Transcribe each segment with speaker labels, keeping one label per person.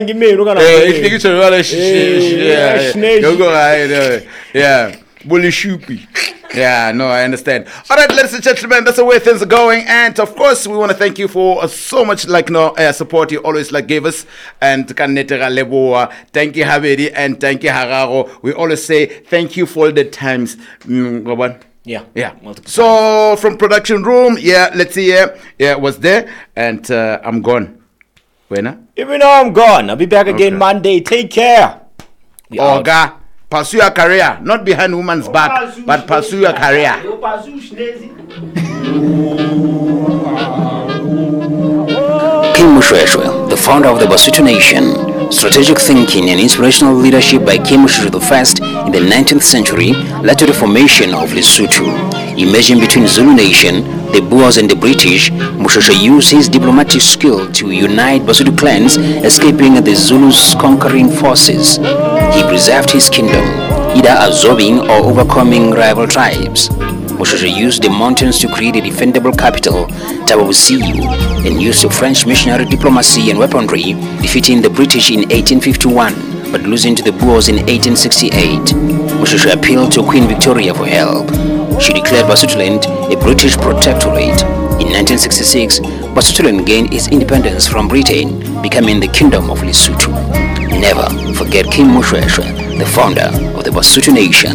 Speaker 1: Yeah. Bully shoopy. Yeah, no, I understand. All right, ladies and gentlemen, that's the way things are going. And of course, we want to thank you for so much support you always gave us. And thank you, Habedi, and thank you, Hararo. We always say thank you for the times. Yeah. So from production room, let's see. Was there, and I'm gone. When?
Speaker 2: Even though I'm gone, I'll be back again Monday. Take care.
Speaker 1: Oga. Pursue your career, not behind woman's back, but pursue your career.
Speaker 3: Kim Mushweshwe, the founder of the Basutu Nation. Strategic thinking and inspirational leadership by Kim Mushweshwe I in the 19th century led to the formation of Lesotho. Emerging between Zulu Nation, the Boers and the British, Mushweshwe used his diplomatic skill to unite Basutu clans, escaping the Zulus' conquering forces. He preserved his kingdom, either absorbing or overcoming rival tribes. Mushweshwe used the mountains to create a defendable capital, Tababusiyu, and used the French missionary diplomacy and weaponry, defeating the British in 1851, but losing to the Boers in 1868. Mushweshwe appealed to Queen Victoria for help. She declared Basutoland a British protectorate. In 1966, Basutoland gained its independence from Britain, becoming the Kingdom of Lesotho. Never forget Kim Mushweshwe, the founder of the Basutu Nation.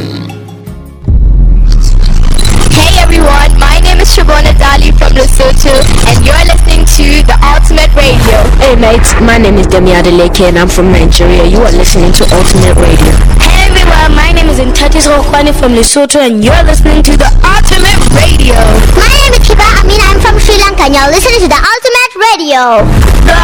Speaker 4: Hey everyone, my name is Shabona Dali from Lesotho, and you're listening to The Ultimate Radio.
Speaker 5: Hey mates, my name is Demi Adeleke and I'm from Nigeria. You are listening to Ultimate Radio.
Speaker 4: Hey everyone, my name is Ntatis Rokwani from Lesotho, and you're listening to The Ultimate Radio.
Speaker 6: My name is Kiba Amina, I'm from Sri Lanka, and you're listening to The Ultimate Radio.
Speaker 4: The